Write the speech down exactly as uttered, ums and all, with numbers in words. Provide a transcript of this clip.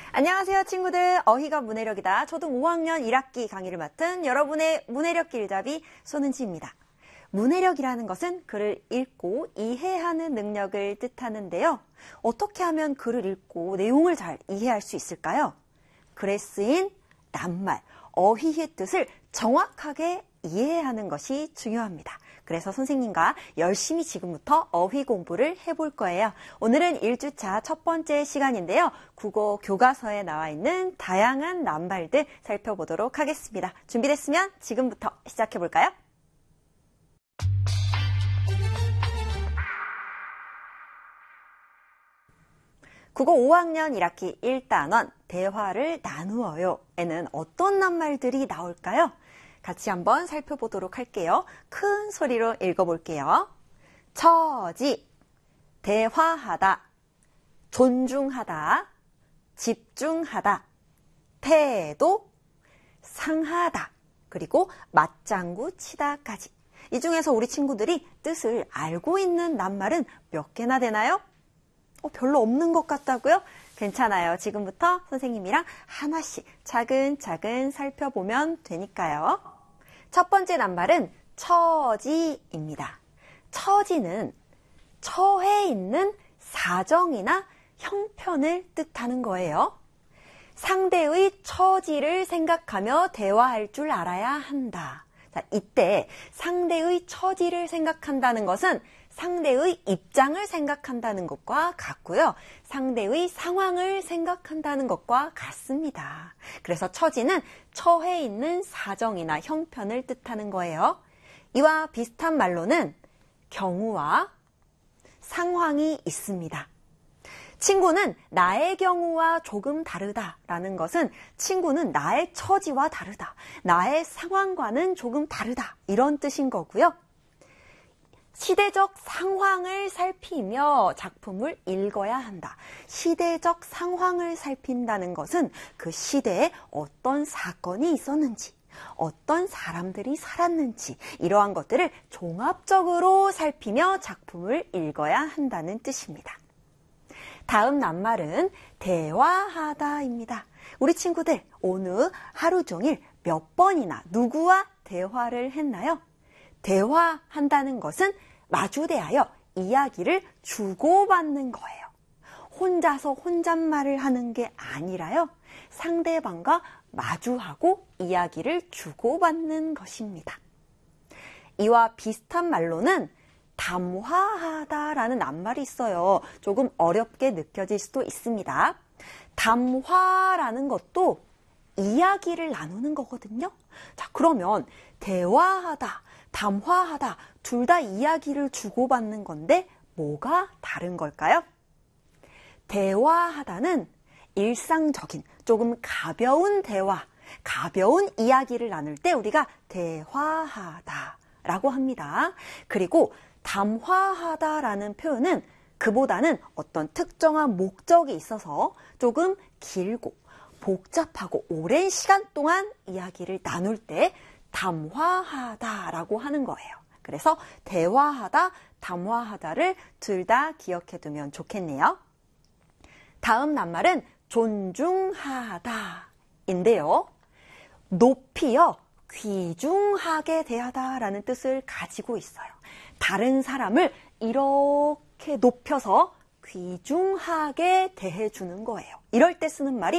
안녕하세요, 친구들. 어휘가 문해력이다. 초등 오 학년 일 학기 강의를 맡은 여러분의 문해력 길잡이 손은지입니다. 문해력이라는 것은 글을 읽고 이해하는 능력을 뜻하는데요. 어떻게 하면 글을 읽고 내용을 잘 이해할 수 있을까요? 글에 쓰인 낱말, 어휘의 뜻을 정확하게 이해하는 것이 중요합니다. 그래서 선생님과 열심히 지금부터 어휘 공부를 해볼 거예요. 오늘은 일 주차 첫 번째 시간인데요. 국어 교과서에 나와 있는 다양한 낱말들 살펴보도록 하겠습니다. 준비됐으면 지금부터 시작해볼까요? 국어 오 학년 일 학기 일 단원 대화를 나누어요 에는 어떤 낱말들이 나올까요? 같이 한번 살펴보도록 할게요. 큰 소리로 읽어볼게요. 처지, 대화하다, 존중하다, 집중하다, 태도, 상하다, 그리고 맞장구 치다까지. 이 중에서 우리 친구들이 뜻을 알고 있는 낱말은 몇 개나 되나요? 어, 별로 없는 것 같다고요? 괜찮아요. 지금부터 선생님이랑 하나씩 차근차근 살펴보면 되니까요. 첫 번째 낱말은 처지입니다. 처지는 처해 있는 사정이나 형편을 뜻하는 거예요. 상대의 처지를 생각하며 대화할 줄 알아야 한다. 자, 이때 상대의 처지를 생각한다는 것은 상대의 입장을 생각한다는 것과 같고요. 상대의 상황을 생각한다는 것과 같습니다. 그래서 처지는 처해 있는 사정이나 형편을 뜻하는 거예요. 이와 비슷한 말로는 경우와 상황이 있습니다. 친구는 나의 경우와 조금 다르다라는 것은 친구는 나의 처지와 다르다, 나의 상황과는 조금 다르다 이런 뜻인 거고요. 시대적 상황을 살피며 작품을 읽어야 한다. 시대적 상황을 살핀다는 것은 그 시대에 어떤 사건이 있었는지, 어떤 사람들이 살았는지 이러한 것들을 종합적으로 살피며 작품을 읽어야 한다는 뜻입니다. 다음 낱말은 대화하다입니다. 우리 친구들 오늘 하루 종일 몇 번이나 누구와 대화를 했나요? 대화한다는 것은 마주대하여 이야기를 주고받는 거예요. 혼자서 혼잣말을 하는 게 아니라요. 상대방과 마주하고 이야기를 주고받는 것입니다. 이와 비슷한 말로는 담화하다라는 낱말이 있어요. 조금 어렵게 느껴질 수도 있습니다. 담화라는 것도 이야기를 나누는 거거든요. 자, 그러면 대화하다, 담화하다 둘 다 이야기를 주고받는 건데 뭐가 다른 걸까요? 대화하다는 일상적인 조금 가벼운 대화, 가벼운 이야기를 나눌 때 우리가 대화하다라고 합니다. 그리고 담화하다라는 표현은 그보다는 어떤 특정한 목적이 있어서 조금 길고 복잡하고 오랜 시간 동안 이야기를 나눌 때 담화하다라고 하는 거예요. 그래서 대화하다, 담화하다를 둘 다 기억해 두면 좋겠네요. 다음 낱말은 존중하다인데요. 높이요, 귀중하게 대하다라는 뜻을 가지고 있어요. 다른 사람을 이렇게 높여서 귀중하게 대해주는 거예요. 이럴 때 쓰는 말이